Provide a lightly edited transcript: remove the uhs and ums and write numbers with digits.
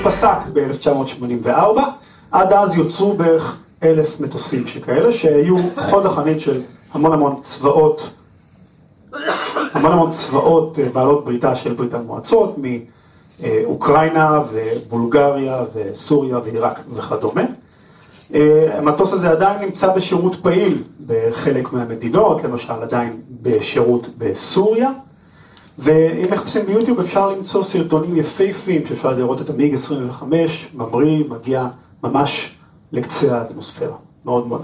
פסק ב-1984, עד אז יוצרו בערך 1,000 מטוסים שכאלה, שהיו חוד החנית של המון צבאות בעלות בריתה של ברית המועצות, מאוקראינה ובולגריה וסוריה ועיראק וכדומה. המטוס הזה עדיין נמצא בשירות פעיל בחלק מהמדינות, למשל עדיין בשירות בסוריה, ואם מחפשים ביוטיוב אפשר למצוא סרטונים יפהפיים שאפשר לראות את המיג 25, ממריא, מגיע ממש לקצה האטמוספירה. מאוד מאוד.